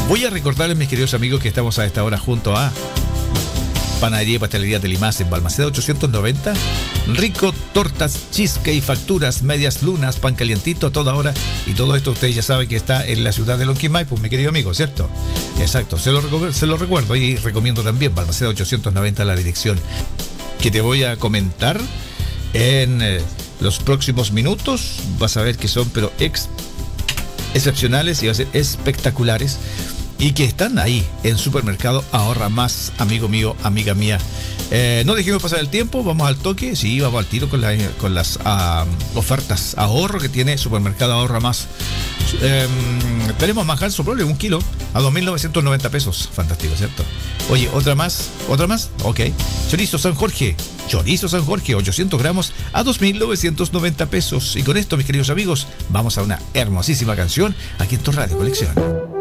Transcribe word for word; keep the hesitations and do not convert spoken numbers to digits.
Voy a recordarles, mis queridos amigos, que estamos a esta hora junto a Panadería y Pastelería de Limas en Balmaceda ochocientos noventa. Rico, tortas, cheesecake, facturas, medias lunas, pan calientito a toda hora. Y todo esto ustedes ya saben que está en la ciudad de Lonquimay, pues mi querido amigo, ¿cierto? Exacto, se lo, recu- se lo recuerdo y recomiendo también Balmaceda ochocientos noventa, la dirección que te voy a comentar en eh, los próximos minutos. Vas a ver que son pero ex, excepcionales y va a ser espectaculares. Y que están ahí en Supermercado Ahorra Más, amigo mío, amiga mía. Eh, no dejemos pasar el tiempo, vamos al toque. Sí, vamos al tiro con, la, con las uh, ofertas ahorro que tiene Supermercado Ahorra Más. Eh, tenemos manjar soprole, un kilo a dos mil novecientos noventa pesos. Fantástico, ¿cierto? Oye, otra más, otra más, ok. Chorizo San Jorge, chorizo San Jorge, ochocientos gramos a dos mil novecientos noventa pesos. Y con esto, mis queridos amigos, vamos a una hermosísima canción aquí en tu Radio Colección.